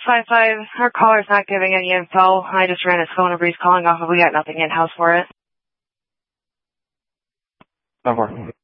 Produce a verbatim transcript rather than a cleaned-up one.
five five, our caller's not giving any info. I just ran his phone number. He's calling off, but we got nothing in-house for it. ten four.